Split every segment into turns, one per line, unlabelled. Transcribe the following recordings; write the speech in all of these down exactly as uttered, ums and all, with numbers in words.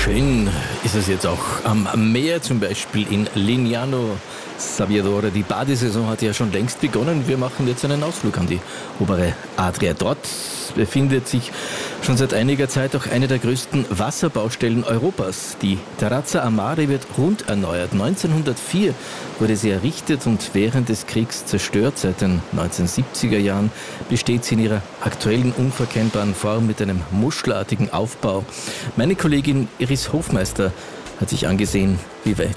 Schön ist es jetzt auch am Meer, zum Beispiel in Lignano Sabbiadoro. Die Badesaison hat ja schon längst begonnen. Wir machen jetzt einen Ausflug an die obere Adria. Dort befindet sich schon seit einiger Zeit auch eine der größten Wasserbaustellen Europas. Die Terrazza a Mare wird rund erneuert. neunzehnhundertvier wurde sie errichtet und während des Kriegs zerstört. Seit den neunzehnhundertsiebziger Jahren besteht sie in ihrer aktuellen unverkennbaren Form mit einem muschelartigen Aufbau. Meine Kollegin Iris Hofmeister hat sich angesehen, wie weit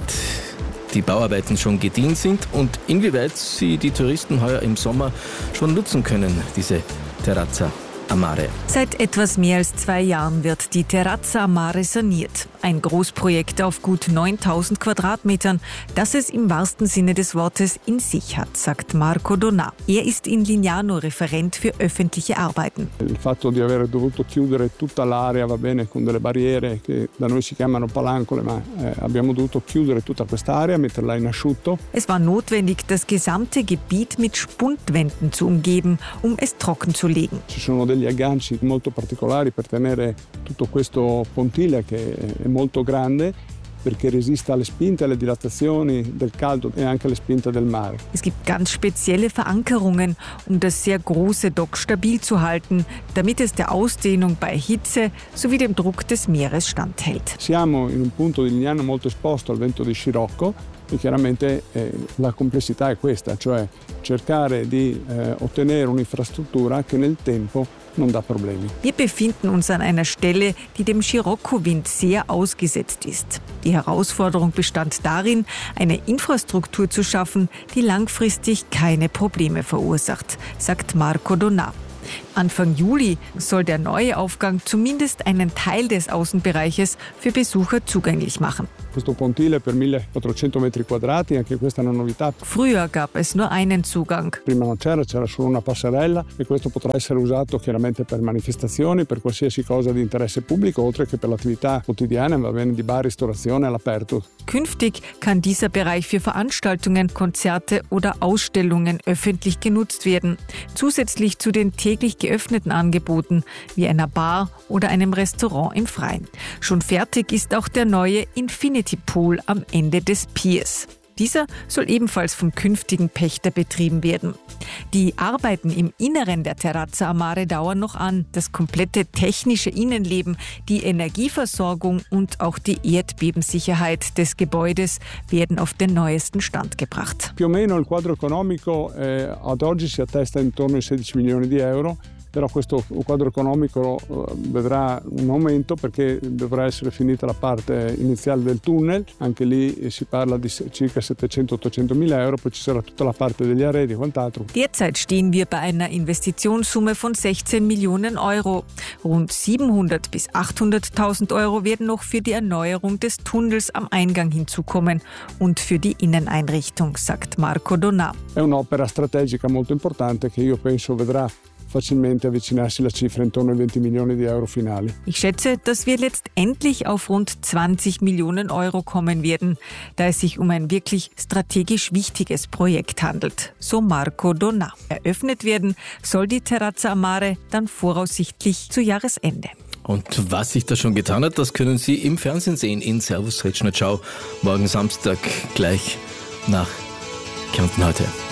die Bauarbeiten schon gediehen sind und inwieweit sie die Touristen heuer im Sommer schon nutzen können, diese Terrazza a Mare.
Seit etwas mehr als zwei Jahren wird die Terrazza a Mare saniert. Ein Großprojekt auf gut neuntausend Quadratmetern, das es im wahrsten Sinne des Wortes in sich hat, sagt Marco Donà. Er ist in Lignano Referent für öffentliche Arbeiten.
Il fatto di aver dovuto chiudere tutta l'area, va bene, con delle barriere che da noi si chiamano palancole, ma eh, abbiamo dovuto chiudere tutta quest'area, metterla in asciutto.
Es war notwendig, das gesamte Gebiet mit Spundwänden zu umgeben, um es trocken zu legen.
Ci sono degli agganci molto particolari per tenere tutto questo pontile che è molto grande perché resiste alle spinte, alle dilatazioni del caldo e anche alle spinte del mare.
Es gibt ganz spezielle Verankerungen, um das sehr große Dock stabil zu halten, damit es der Ausdehnung bei Hitze sowie dem Druck des Meeres standhält.
Siamo in un punto di Lignano molto esposto al vento di scirocco e chiaramente eh, la complessità è questa, cioè cercare di eh, ottenere un'infrastruttura che nel tempo non dà problemi.
Wir befinden uns an einer Stelle, die dem Scirocco-Wind sehr ausgesetzt ist. Die Herausforderung bestand darin, eine Infrastruktur zu schaffen, die langfristig keine Probleme verursacht, sagt Marco Donà. Anfang Juli soll der neue Aufgang zumindest einen Teil des Außenbereiches für Besucher zugänglich machen.
Questo pontile per millequattrocento metri quadrati, anche questa è una novità.
Früher gab es nur einen Zugang.
Prima non c'era, c'era solo una passerella e questo potrà essere usato chiaramente per manifestazioni, per qualsiasi cosa di interesse pubblico, oltre che per l'attività quotidiana, va bene, di bar, ristorazione all'aperto.
Künftig kann dieser Bereich für Veranstaltungen, Konzerte oder Ausstellungen öffentlich genutzt werden, zusätzlich zu den täglich geöffneten Angeboten wie einer Bar oder einem Restaurant im Freien. Schon fertig ist auch der neue Infinity Pool am Ende des Piers. Dieser soll ebenfalls vom künftigen Pächter betrieben werden. Die Arbeiten im Inneren der Terrazza a Mare dauern noch an. Das komplette technische Innenleben, die Energieversorgung und auch die Erdbebensicherheit des Gebäudes werden auf den neuesten Stand gebracht.
Più o meno il quadro economico eh, ad oggi si attesta intorno ai sedici milioni di euro. Però questo quadro economico vedrà un aumento perché dovrà essere finita la parte iniziale del tunnel, anche lì si parla di circa settecento ottocento mila euro, poi ci sarà tutta la parte degli arredi e quant'altro.
Derzeit stehen wir bei einer Investitionssumme von sechzehn Millionen Euro. Rund siebenhundert bis achthunderttausend Euro werden noch für die Erneuerung des Tunnels am Eingang hinzukommen und für die Inneneinrichtung, sagt Marco Donà.
È un'opera strategica molto importante che io penso vedrà facilmente avvicinarsi la cifra intorno ai venti milioni di euro finali.
Ich schätze, dass wir letztendlich auf rund zwanzig Millionen Euro kommen werden, da es sich um ein wirklich strategisch wichtiges Projekt handelt, so Marco Donà. Eröffnet werden soll die Terrazza a Mare dann voraussichtlich zu Jahresende.
Und was sich da schon getan hat, das können Sie im Fernsehen sehen in Servus Retschner Ciao, morgen Samstag gleich nach Kärnten heute.